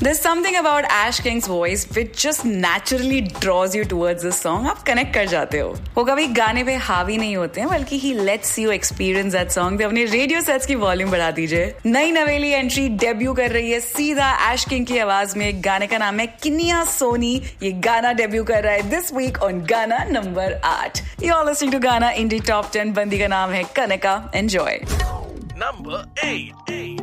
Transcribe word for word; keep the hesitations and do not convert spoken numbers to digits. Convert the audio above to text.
There's something about Ash King's voice which just naturally draws you towards this song. आप connect कर जाते हो. वो कभी गाने पे हावी नहीं होते हैं, बल्कि he lets you experience that song. तो अपने रेडियो सेट्स की वॉल्यूम बढ़ा दीजिए. नई नवेली एंट्री डेब्यू कर रही है सीधा Ash King की आवाज में. गाने का नाम है किनिया सोनी. ये गाना डेब्यू कर रहा है दिस वीक ऑन गाना नंबर आठ. You're listening to गाना इंडी टॉप टेन. बंदी का नाम है कनिका. Enjoy. Number eight.